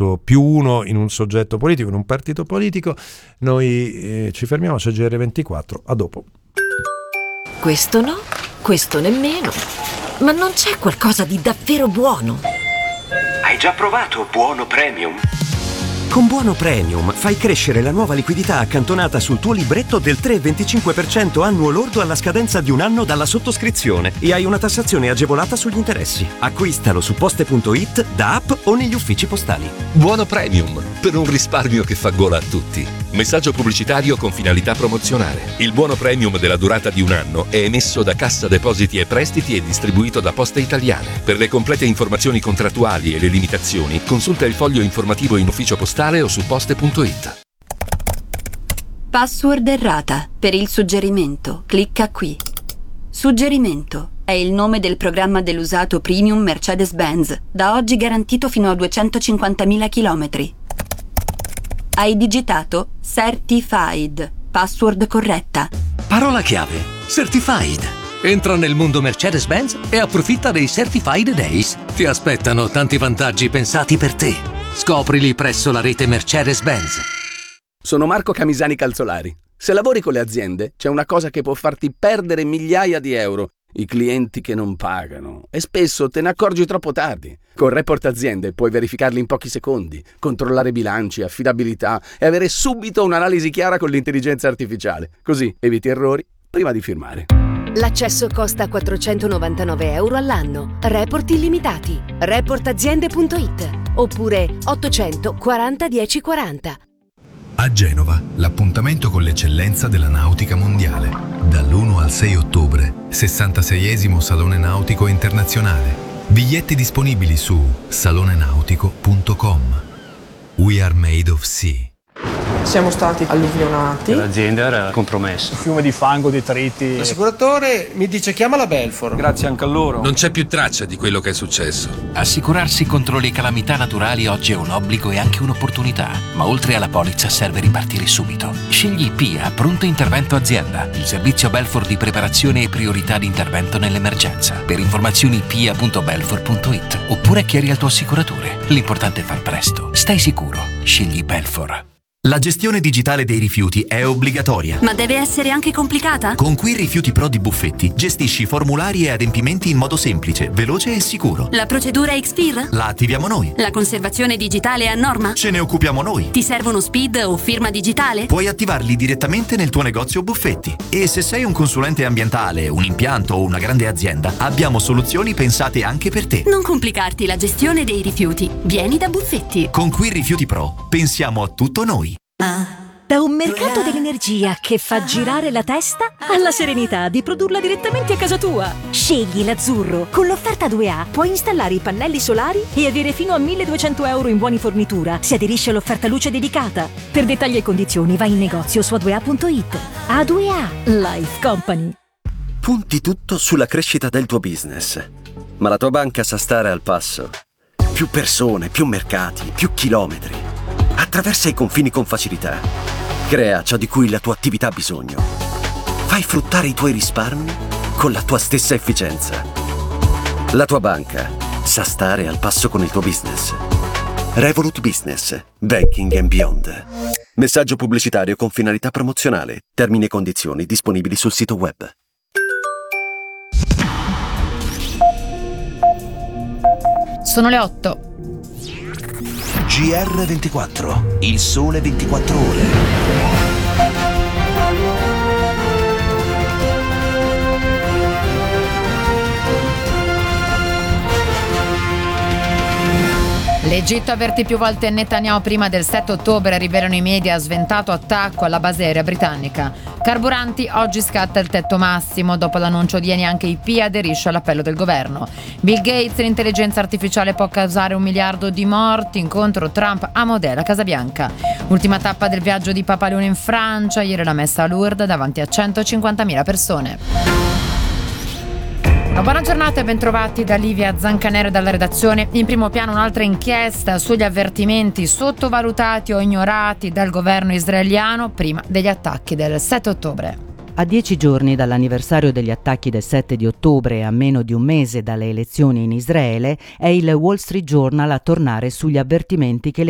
suo +1 in un soggetto politico, in un partito politico. Noi ci fermiamo, c'è GR24, a dopo. Questo no, questo nemmeno. Ma non c'è qualcosa di davvero buono? Hai già provato Buono Premium? Con Buono Premium fai crescere la nuova liquidità accantonata sul tuo libretto del 3,25% annuo lordo alla scadenza di un anno dalla sottoscrizione e hai una tassazione agevolata sugli interessi. Acquistalo su poste.it, da app o negli uffici postali. Buono Premium, per un risparmio che fa gola a tutti. Messaggio pubblicitario con finalità promozionale. Il Buono Premium della durata di un anno è emesso da Cassa Depositi e Prestiti e distribuito da Poste Italiane. Per le complete informazioni contrattuali e le limitazioni, consulta il foglio informativo in ufficio postale o su poste.it. Password errata. Per il suggerimento, clicca qui. Suggerimento è il nome del programma dell'usato premium Mercedes-Benz, da oggi garantito fino a 250.000 chilometri. Hai digitato Certified. Password corretta. Parola chiave: Certified. Entra nel mondo Mercedes-Benz e approfitta dei Certified Days. Ti aspettano tanti vantaggi pensati per te. Scoprili presso la rete Mercedes-Benz. Sono Marco Camisani Calzolari. Se lavori con le aziende, c'è una cosa che può farti perdere migliaia di euro: i clienti che non pagano. E spesso te ne accorgi troppo tardi. Con Report Aziende puoi verificarli in pochi secondi, controllare bilanci, affidabilità e avere subito un'analisi chiara con l'intelligenza artificiale. Così eviti errori prima di firmare. L'accesso costa 499 euro all'anno. Report illimitati. Reportaziende.it oppure 840 1040. A Genova, l'appuntamento con l'eccellenza della nautica mondiale. Dall'1 al 6 ottobre, 66esimo Salone Nautico Internazionale. Biglietti disponibili su salonenautico.com. We are made of sea. Siamo stati alluvionati. L'azienda era compromessa. Un fiume di fango, detriti. L'assicuratore mi dice chiama la Belfor. Grazie anche a loro. Non c'è più traccia di quello che è successo. Assicurarsi contro le calamità naturali oggi è un obbligo e anche un'opportunità. Ma oltre alla polizza serve ripartire subito. Scegli PIA Pronto Intervento Azienda, il servizio Belfor di preparazione e priorità di intervento nell'emergenza. Per informazioni pia.belfor.it oppure chiedi al tuo assicuratore. L'importante è far presto. Stai sicuro. Scegli Belfor. La gestione digitale dei rifiuti è obbligatoria. Ma deve essere anche complicata? Con Qui Rifiuti Pro di Buffetti gestisci formulari e adempimenti in modo semplice, veloce e sicuro. La procedura Expir? La attiviamo noi. La conservazione digitale è a norma? Ce ne occupiamo noi. Ti servono SPID o firma digitale? Puoi attivarli direttamente nel tuo negozio Buffetti. E se sei un consulente ambientale, un impianto o una grande azienda, abbiamo soluzioni pensate anche per te. Non complicarti la gestione dei rifiuti. Vieni da Buffetti. Con Qui Rifiuti Pro pensiamo a tutto noi. Da un mercato dell'energia che fa girare la testa alla serenità di produrla direttamente a casa tua. Scegli l'azzurro. Con l'offerta 2A puoi installare i pannelli solari e avere fino a 1.200 euro in buoni fornitura. Si aderisce all'offerta luce dedicata. Per dettagli e condizioni vai in negozio su a2a.it. A2A Life Company. Punti tutto sulla crescita del tuo business, ma la tua banca sa stare al passo. Più persone, più mercati, più chilometri. Attraversa i confini con facilità. Crea ciò di cui la tua attività ha bisogno. Fai fruttare i tuoi risparmi con la tua stessa efficienza. La tua banca sa stare al passo con il tuo business. Revolut Business. Banking and Beyond. Messaggio pubblicitario con finalità promozionale. Termini e condizioni disponibili sul sito web. Sono le 8. GR24, il sole 24 ore. L'Egitto avvertì più volte Netanyahu prima del 7 ottobre, rivelano i media, sventato attacco alla base aerea britannica. Carburanti, oggi scatta il tetto massimo, dopo l'annuncio di ieri anche IP aderisce all'appello del governo. Bill Gates, l'intelligenza artificiale può causare 1 miliardo di morti, incontro Trump a Modena, Casa Bianca. Ultima tappa del viaggio di Papa Leone in Francia, ieri la messa a Lourdes davanti a 150.000 persone. Una buona giornata e bentrovati da Livia Zancanero dalla redazione. In primo piano un'altra inchiesta sugli avvertimenti sottovalutati o ignorati dal governo israeliano prima degli attacchi del 7 ottobre. A 10 giorni dall'anniversario degli attacchi del 7 di ottobre e a meno di un mese dalle elezioni in Israele, è il Wall Street Journal a tornare sugli avvertimenti che